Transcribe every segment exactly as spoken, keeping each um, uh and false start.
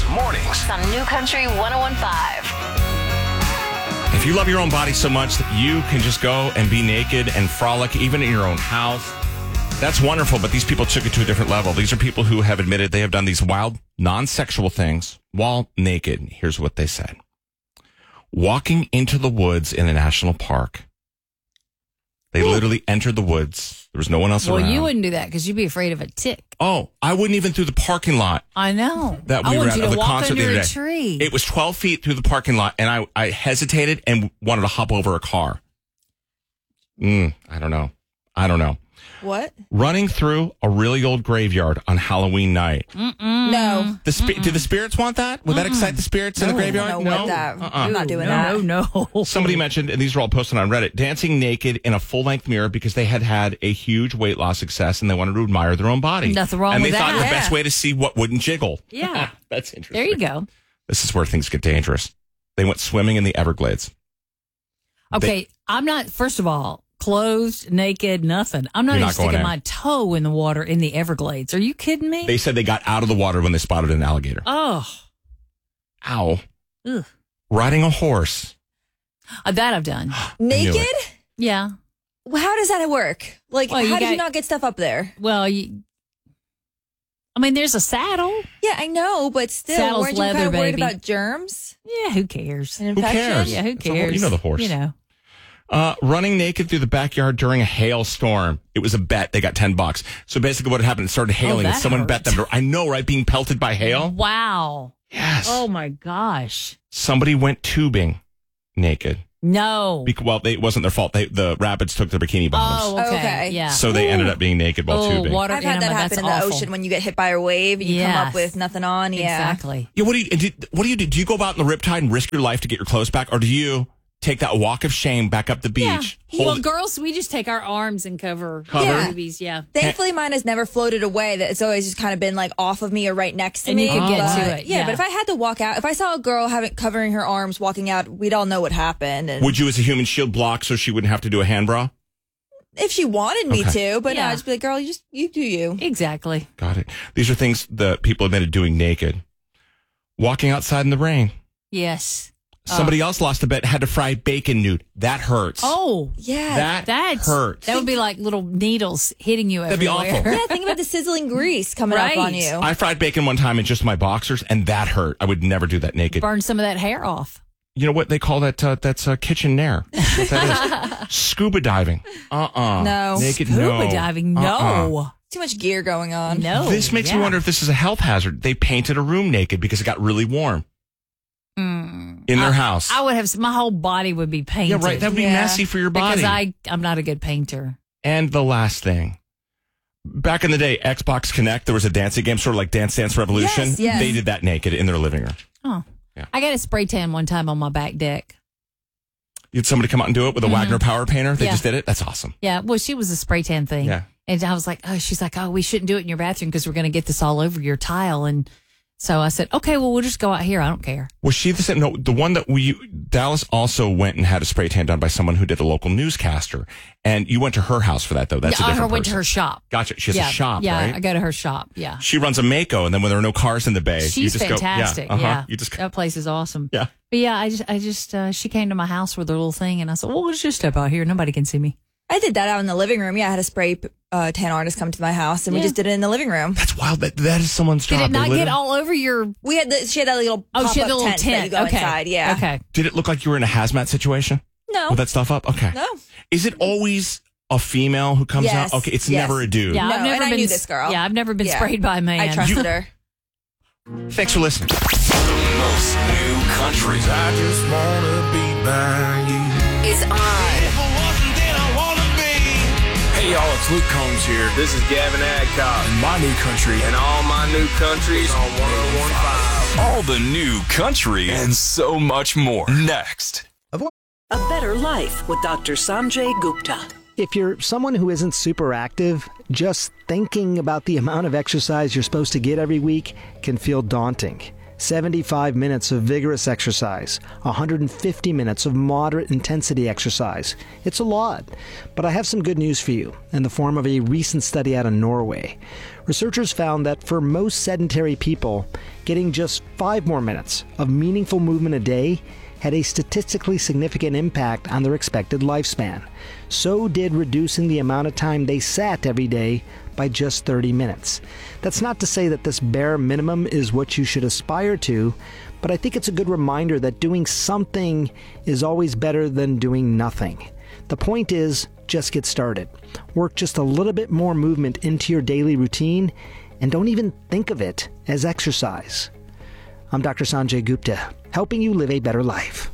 mornings on New Country one oh one point five. If you love your own body so much that you can just go and be naked and frolic even in your own house, that's wonderful, but these people took it to a different level. These are people who have admitted they have done these wild, non-sexual things while naked. Here's what they said. Walking into the woods in a national park. They Ooh. literally entered the woods. There was no one else well, around. Well, you wouldn't do that because you'd be afraid of a tick. Oh, I wouldn't even through the parking lot. I know. That we I were want at you of to the walk concert under the other a day. tree. It was twelve feet through the parking lot, and I, I hesitated and wanted to hop over a car. Mm, I don't know. I don't know. What? Running through a really old graveyard on Halloween night. Mm-mm. No. The spi- do the spirits want that? Would Mm-mm. that excite the spirits no. in the graveyard? I don't know no. what that. Uh-uh. I'm not doing no, that. No, no. Somebody mentioned, and these are all posted on Reddit, dancing naked in a full-length mirror because they had had a huge weight loss success and they wanted to admire their own body. Nothing wrong and with that. And they thought that. the best way to see what wouldn't jiggle. Yeah. That's interesting. There you go. This is where things get dangerous. They went swimming in the Everglades. Okay, They- I'm not, first of all, clothed, naked, nothing. I'm not You're even not going sticking in. my toe in the water in the Everglades. Are you kidding me? They said they got out of the water when they spotted an alligator. oh. Ow. Ugh. Riding a horse. Uh, that I've done. Naked? Yeah. Well, how does that work? Like, Well, you how did you got- not get stuff up there? Well, you, I mean, there's a saddle. Yeah, I know, but still, Saddle's weren't you leather, kind of worried baby. about germs Yeah, who cares? and Who infections? cares? Yeah, who It's a hor- cares? you know the horse. You know. Uh, running naked through the backyard during a hailstorm. It was a bet. They got ten bucks. So basically what happened, it started hailing Oh, and that someone hurt. bet them. To, I know, right? Being pelted by hail. Wow. Yes. Oh, my gosh. Somebody went tubing naked. No. Bec- well, they, it wasn't their fault. They, the rabbits took their bikini bottoms. Oh, okay. Okay. Yeah. So they ended up being naked while oh, tubing. water I've had that enema, happen that's in the awful. ocean when you get hit by a wave and you come Yes. up with nothing on. Yeah. Exactly. Yeah, what do you do? What do you do? Do you go out in the riptide and risk your life to get your clothes back, or do you take that walk of shame back up the beach? Yeah. Well, it- girls, we just take our arms and cover Cover? Yeah. boobies. Yeah. Thankfully, mine has never floated away. That it's always just kind of been like off of me or right next to And me. you could get But- to it, Yeah, yeah. but if I had to walk out, if I saw a girl having covering her arms walking out, we'd all know what happened. And Would you, as a human shield, block so she wouldn't have to do a hand bra? if she wanted me Okay. to, but no, Yeah. I'd just be like, girl, you just you do you. Exactly. Got it. These are things that people admitted doing naked. Walking outside in the rain. Yes. Somebody else lost a bet, had to fry bacon nude. That hurts. Oh, Yeah. that that's hurts. That would be like little needles hitting you That'd be everywhere. awful. Yeah, think about the sizzling grease coming Right. up on you. I fried bacon one time in just my boxers, and that hurt. I would never do that naked. Burn some of that hair off. You know what they call that? Uh, that's uh, kitchen nair. That's what that is. Scuba diving. Uh-uh. No. Naked, Scuba no. diving. Uh-uh. No. Too much gear going on. No. This makes Yeah. me wonder if this is a health hazard. They painted a room naked because it got really warm Mm. in their I- house. I would have, my whole body would be painted. yeah, right. That would be Yeah. messy for your body. Because I, I'm not a good painter. And the last thing. Back in the day, Xbox Connect, there was a dancing game, sort of like Dance Dance Revolution. Yes, yes. They did that naked in their living room. Oh. Yeah. I got a spray tan one time on my back deck. You had somebody come out and do it with a Wagner power painter? They Yeah. just did it? That's awesome. Yeah. Well, she was a spray tan thing. Yeah. And I was like, oh, she's like, oh, we shouldn't do it in your bathroom because we're going to get this all over your tile. And so I said, okay, well, we'll just go out here. I don't care. Was she the same? No, the one that we, Dallas also went and had a spray tan done by someone who did a local newscaster. And you went to her house for that, though. That's yeah, a I different went to person. her shop. Gotcha. She has yeah. a shop, yeah, right? I go to her shop. Yeah. She runs a Mako, and then when there are no cars in the bay, you She's just fantastic. go, yeah, uh-huh. yeah. You just go, that place is awesome. yeah. But yeah, I just, I just, uh, she came to my house with her little thing, and I said, well, let's just step out here. Nobody can see me. I did that out in the living room. Yeah, I had a spray uh, tan artist come to my house, and we Yeah. just did it in the living room. That's wild. That, that is someone's Did job. it They not live get in- all over your? We had the, she had that little Oh, she had pop-up the little tent, that tent. you go okay. inside. Yeah. Okay. Did it look like you were in a hazmat situation? No. With that stuff up? Okay. No. Is it always a female who comes Yes. out? Okay, it's Yes. never a dude. Yeah, No, I've never and I been. knew this girl. Yeah, I've never been Yeah. sprayed by a man. I trusted her. Thanks for listening. Most new countries. I just wanna be by you. Is on. Hey y'all, it's Luke Combs here. This is Gavin Adcock. In my new country. And all my new countries on one oh one point five. All the new country and so much more. Next. A better life with Doctor Sanjay Gupta. If you're someone who isn't super active, just thinking about the amount of exercise you're supposed to get every week can feel daunting. seventy-five minutes of vigorous exercise, one hundred fifty minutes of moderate intensity exercise. It's a lot, but I have some good news for you in the form of a recent study out of Norway. Researchers found that for most sedentary people, getting just five more minutes of meaningful movement a day had a statistically significant impact on their expected lifespan. So did reducing the amount of time they sat every day by just thirty minutes. That's not to say that this bare minimum is what you should aspire to, but I think it's a good reminder that doing something is always better than doing nothing. The point is, just get started. Work just a little bit more movement into your daily routine, and don't even think of it as exercise. I'm Doctor Sanjay Gupta, helping you live a better life.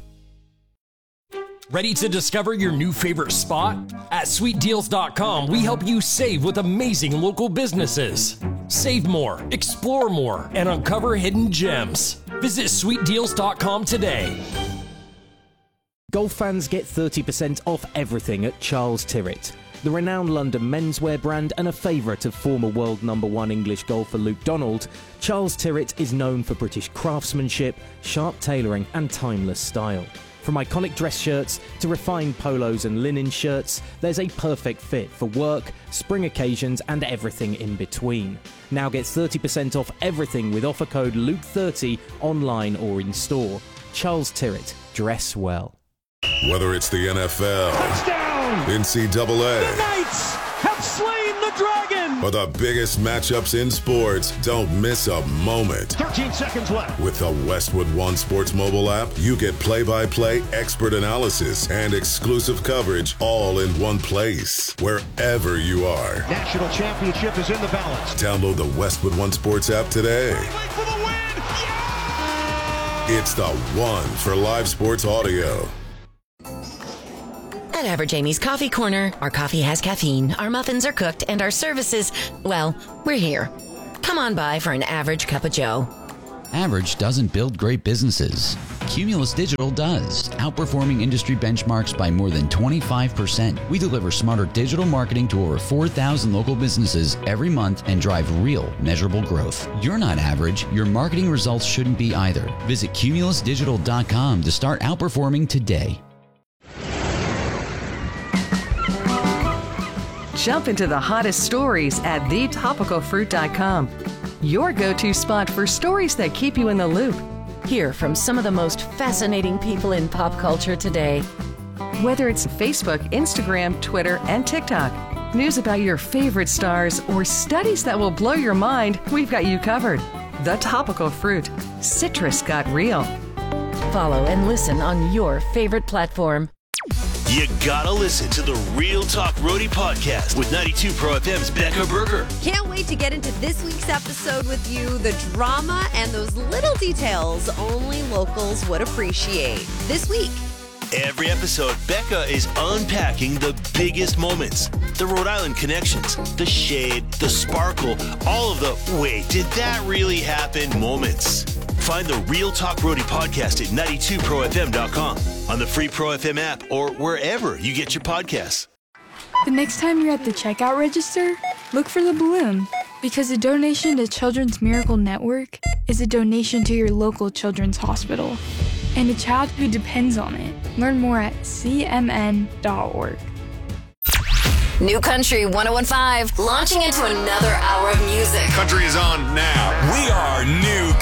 Ready to discover your new favorite spot? At sweet deals dot com, we help you save with amazing local businesses. Save more, explore more, and uncover hidden gems. Visit sweet deals dot com today. Golf fans get thirty percent off everything at Charles Tyrwhitt. The renowned London menswear brand and a favourite of former world number one English golfer Luke Donald, Charles Tyrwhitt is known for British craftsmanship, sharp tailoring and timeless style. From iconic dress shirts to refined polos and linen shirts, there's a perfect fit for work, spring occasions and everything in between. Now get thirty percent off everything with offer code Luke thirty online or in store. Charles Tyrwhitt, dress well. Whether it's the N F L, touchdown, N C double A, the Knights have slain the dragon, or the biggest matchups in sports, don't miss a moment. thirteen seconds left. With the Westwood One Sports mobile app, you get play-by-play, expert analysis, and exclusive coverage all in one place, wherever you are. National championship is in the balance. Download the Westwood One Sports app today. For the win. Yeah! It's the one for live sports audio. At Average Amy's Coffee Corner, our coffee has caffeine, our muffins are cooked, and our services, well, we're here. Come on by for an average cup of joe. Average doesn't build great businesses. Cumulus Digital does, outperforming industry benchmarks by more than twenty-five percent. We deliver smarter digital marketing to over four thousand local businesses every month and drive real, measurable growth. You're not average. Your marketing results shouldn't be either. Visit cumulus digital dot com to start outperforming today. Jump into the hottest stories at the topical fruit dot com. Your go-to spot for stories that keep you in the loop. Hear from some of the most fascinating people in pop culture today. Whether it's Facebook, Instagram, Twitter, and TikTok, news about your favorite stars, or studies that will blow your mind, we've got you covered. The Topical Fruit. Citrus got real. Follow and listen on your favorite platform. You gotta listen to the Real Talk Roadie podcast with ninety-two Pro F M's Becca Berger. Can't wait to get into this week's episode with you. The drama and those little details only locals would appreciate. This week. Every episode, Becca is unpacking the biggest moments, the Rhode Island connections, the shade, the sparkle, all of the wait, did that really happen moments. Find the Real Talk Roadie podcast at ninety-two pro f m dot com, on the free Pro F M app, or wherever you get your podcasts. The next time you're at the checkout register, look for the balloon, because a donation to Children's Miracle Network is a donation to your local children's hospital and a child who depends on it. Learn more at c m n dot org. New Country one oh one point five, launching into another hour of music. Country is on now. We are New